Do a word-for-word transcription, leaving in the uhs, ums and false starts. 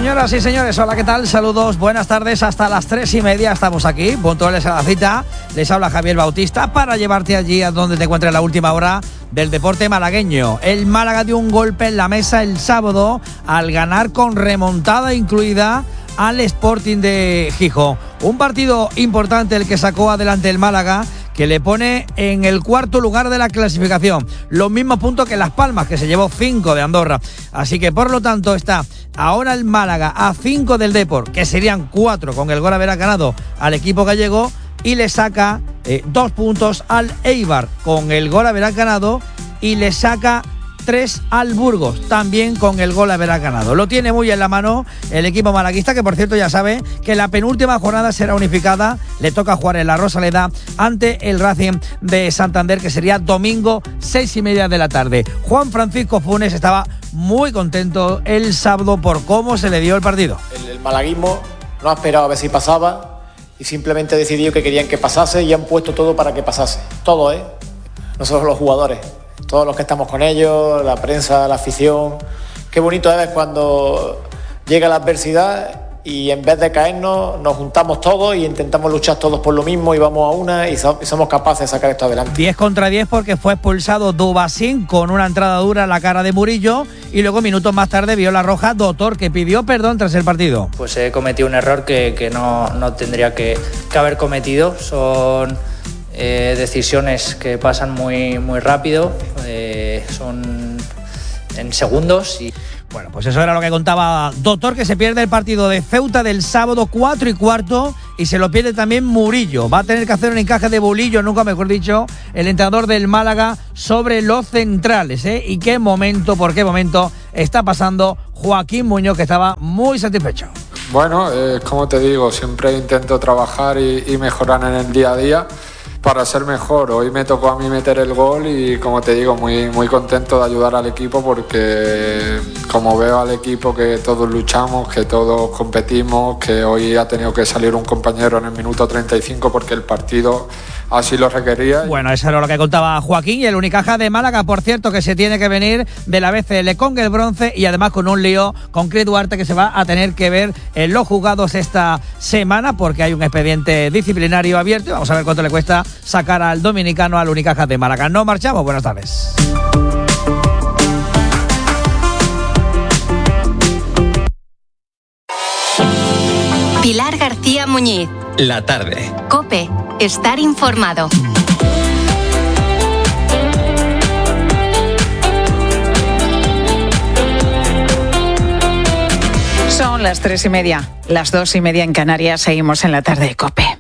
Señoras y señores, hola, ¿qué tal? Saludos, buenas tardes, hasta las tres y media estamos aquí, puntuales a la cita. Les habla Javier Bautista para llevarte allí a donde te encuentres la última hora del deporte malagueño. El Málaga dio un golpe en la mesa el sábado al ganar con remontada incluida al Sporting de Gijón. Un partido importante el que sacó adelante el Málaga, que le pone en el cuarto lugar de la clasificación. Los mismos puntos que Las Palmas, que se llevó cinco de Andorra. Así que, por lo tanto, está ahora el Málaga a cinco del Depor, que serían cuatro con el gol haber ganado al equipo gallego, y le saca eh, dos puntos al Eibar con el gol haber ganado, y le saca tres al Burgos, también con el gol haber ganado. Lo tiene muy en la mano el equipo malaguista, que por cierto ya sabe que la penúltima jornada será unificada. Le toca jugar en la Rosaleda ante el Racing de Santander, que sería domingo seis y media de la tarde. Juan Francisco Funes estaba muy contento el sábado por cómo se le dio el partido. El, el malaguismo no ha esperado a ver si pasaba y simplemente decidió que querían que pasase y han puesto todo para que pasase. Todo, ¿eh? No solo los jugadores. Todos los que estamos con ellos, la prensa, la afición. Qué bonito es cuando llega la adversidad y en vez de caernos nos juntamos todos y intentamos luchar todos por lo mismo y vamos a una y, so- y somos capaces de sacar esto adelante. diez contra diez porque fue expulsado Dubasín con una entrada dura en la cara de Murillo, y luego minutos más tarde vio la roja Doctor, que pidió perdón tras el partido. Pues he cometido un error que, que no, no tendría que, que haber cometido. Son Eh, decisiones que pasan muy, muy rápido, eh, son en segundos y... Bueno, pues eso era lo que contaba Doctor, que se pierde el partido de Ceuta del sábado cuatro y cuarto, y se lo pierde también Murillo. Va a tener que hacer un encaje de bolillo, nunca mejor dicho, el entrenador del Málaga sobre los centrales, ¿eh? Y qué momento, por qué momento está pasando Joaquín Muñoz, que estaba muy satisfecho. Bueno, eh, como te digo, siempre intento trabajar y, y mejorar en el día a día para ser mejor. Hoy me tocó a mí meter el gol y, como te digo, muy, muy contento de ayudar al equipo, porque como veo al equipo que todos luchamos, que todos competimos, que hoy ha tenido que salir un compañero en el minuto treinta y cinco porque el partido así lo requería. Bueno, eso era lo que contaba Joaquín. Y el Unicaja de Málaga, por cierto, que se tiene que venir de la B C L con el bronce, y además con un lío con Cris Duarte, que se va a tener que ver en los juzgados esta semana, porque hay un expediente disciplinario abierto. Vamos a ver cuánto le cuesta sacar al dominicano al Unicaja de Málaga. No marchamos, buenas tardes. Pilar García Muñiz. La tarde. COPE. Estar informado. Son las tres y media, las dos y media en Canarias. Seguimos en la tarde de COPE.